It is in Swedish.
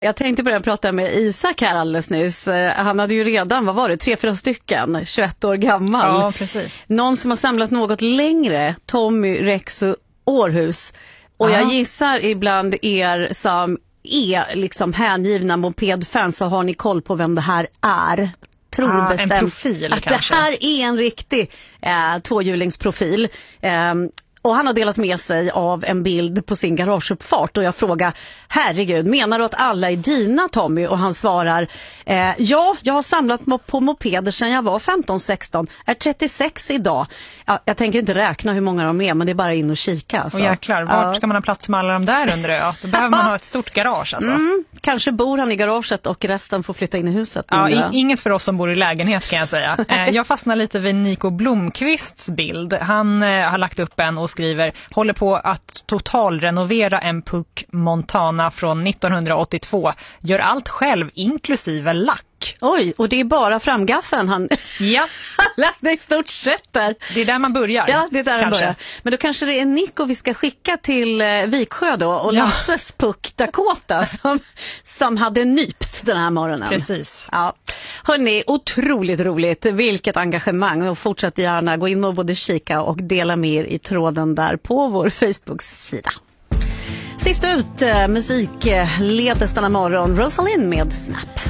Jag tänkte börja prata med Isak här alldeles nyss. Han hade ju redan, 3-4 stycken, 21 år gammal. Ja, precis. Någon som har samlat något längre, Tommy Rexu Århus. Och jag gissar ibland er som är liksom hängivna mopedfans, så har ni koll på vem det här är. Tror bestämt en profil att kanske. det här är en riktig tvåhjulingsprofil. Och han har delat med sig av en bild på sin garageuppfart och jag frågar, herregud, menar du att alla är dina, Tommy? Och han svarar, ja, jag har samlat på mopeder sedan jag var 15-16, är 36 idag. Ja, jag tänker inte räkna hur många de är, men det är bara in och kika. Alltså. Och jäklar, vart ska man ha plats med alla de där undrar jag? Då behöver man ha ett stort garage alltså. Kanske bor han i garaget och resten får flytta in i huset. Ja, inget för oss som bor i lägenhet kan jag säga. Jag fastnar lite vid Nico Blomqvists bild. Han har lagt upp en och skriver, håller på att totalrenovera en Puck Montana från 1982. Gör allt själv, inklusive lack. Oj, och det är bara framgaffeln han lagt i stort sett där. Det är där man börjar. Ja, det är där han börjar. Men då kanske det är Nico vi ska skicka till Viksjö då och Lasses Puck Dakota som hade nypt den här morgonen. Precis. Ja. Hörrni, otroligt roligt. Vilket engagemang. Och fortsätt gärna gå in och både kika och dela med er i tråden där på vår Facebook-sida. Sist ut musikledes denna morgon, Rosalind med Snap.